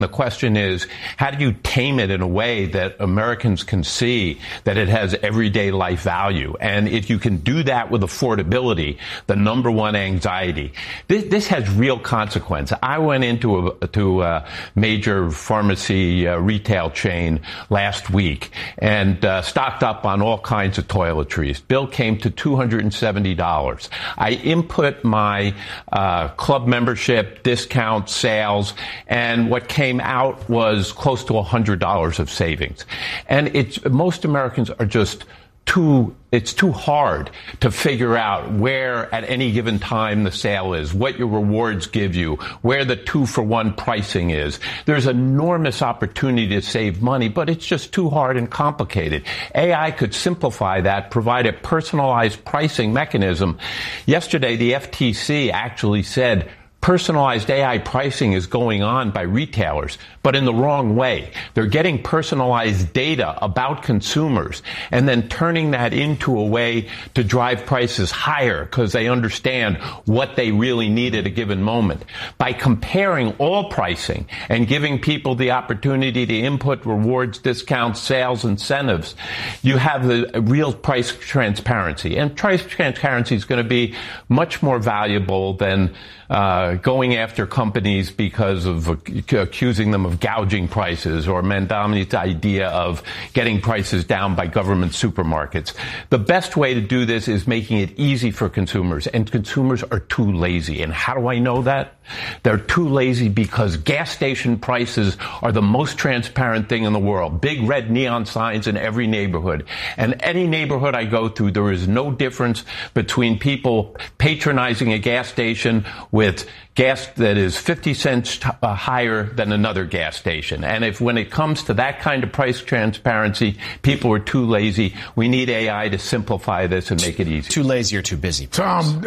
The question is, how do you tame it in a way that Americans can see that it has everyday life value? And if you can do that with affordability, the number one anxiety, this has real consequence. I went into a major pharmacy retail chain last week and stocked up on all kinds of toiletries. Bill came to $270. I input my club membership, discount, sales, and what came out was close to $100 of savings. And most Americans are just it's too hard to figure out where at any given time the sale is, what your rewards give you, where the 2-for-1 pricing is. There's enormous opportunity to save money, but it's just too hard and complicated. AI could simplify that, provide a personalized pricing mechanism. Yesterday, the FTC actually said personalized AI pricing is going on by retailers, but in the wrong way. They're getting personalized data about consumers and then turning that into a way to drive prices higher because they understand what they really need at a given moment. By comparing all pricing and giving people the opportunity to input rewards, discounts, sales, incentives, you have the real price transparency. And price transparency is going to be much more valuable than going after companies because of accusing them of gouging prices or Mamdani's idea of getting prices down by government supermarkets. The best way to do this is making it easy for consumers, and consumers are too lazy. And how do I know that? They're too lazy because gas station prices are the most transparent thing in the world. Big red neon signs in every neighborhood. And any neighborhood I go through, there is no difference between people patronizing a gas station with gas that is 50 cents higher than another gas station. And when it comes to that kind of price transparency, people are too lazy. We need AI to simplify this and make it easy. Too lazy or too busy. Tom,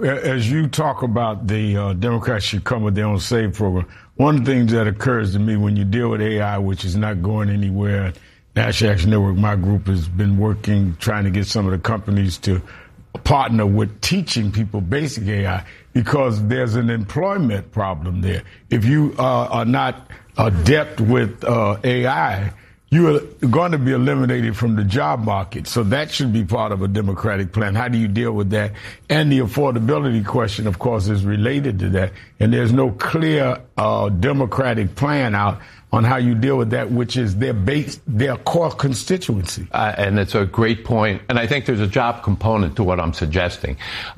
as you talk about the Democrats should come with their own SAVE program, one of the things that occurs to me when you deal with AI, which is not going anywhere, National Action Network, my group, has been working, trying to get some of the companies to partner with teaching people basic AI, because there's an employment problem there. If you are not adept with AI, you are going to be eliminated from the job market. So that should be part of a Democratic plan. How do you deal with that? And the affordability question, of course, is related to that. And there's no clear Democratic plan out on how you deal with that, which is their core constituency. And it's a great point. And I think there's a job component to what I'm suggesting.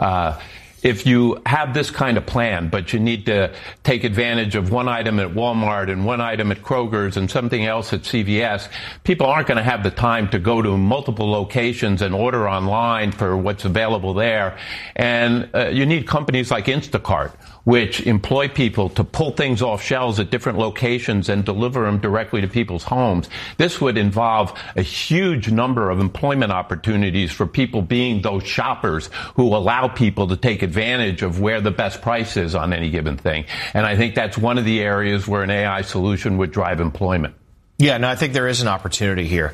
If you have this kind of plan, but you need to take advantage of one item at Walmart and one item at Kroger's and something else at CVS, people aren't going to have the time to go to multiple locations and order online for what's available there. And you need companies like Instacart, which employ people to pull things off shelves at different locations and deliver them directly to people's homes. This would involve a huge number of employment opportunities for people being those shoppers who allow people to take advantage of where the best price is on any given thing. And I think that's one of the areas where an AI solution would drive employment. Yeah, no, I think there is an opportunity here,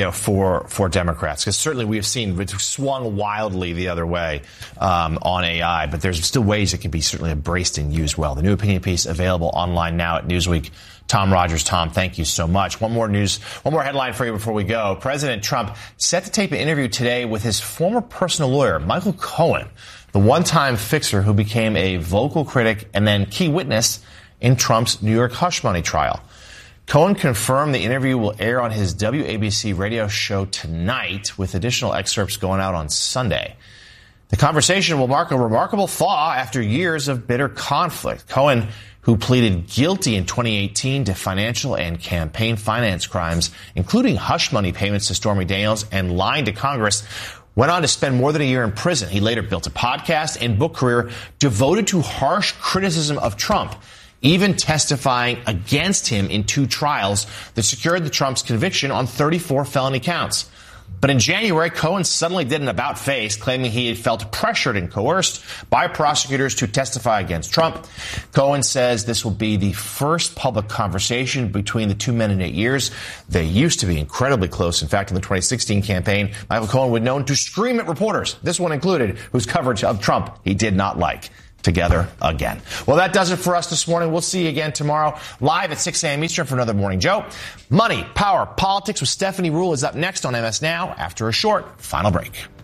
for Democrats, because certainly we have seen it's swung wildly the other way on AI, but there's still ways it can be certainly embraced and used well. The new opinion piece available online now at Newsweek. Tom Rogers. Tom, thank you so much. One more headline for you before we go. President Trump set to tape an interview today with his former personal lawyer, Michael Cohen, the one-time fixer who became a vocal critic and then key witness in Trump's New York hush money trial. Cohen confirmed the interview will air on his WABC radio show tonight, with additional excerpts going out on Sunday. The conversation will mark a remarkable thaw after years of bitter conflict. Cohen, who pleaded guilty in 2018 to financial and campaign finance crimes, including hush money payments to Stormy Daniels and lying to Congress, went on to spend more than a year in prison. He later built a podcast and book career devoted to harsh criticism of Trump, even testifying against him in 2 trials that secured the Trump's conviction on 34 felony counts. But in January, Cohen suddenly did an about-face, claiming he had felt pressured and coerced by prosecutors to testify against Trump. Cohen says this will be the first public conversation between the two men in 8 years. They used to be incredibly close. In fact, in the 2016 campaign, Michael Cohen was known to scream at reporters, this one included, whose coverage of Trump he did not like. together again. Well, that does it for us this morning. We'll see you again tomorrow, live at 6 a.m. Eastern for another Morning Joe. Money, Power, Politics with Stephanie Ruhle is up next on MS Now after a short final break.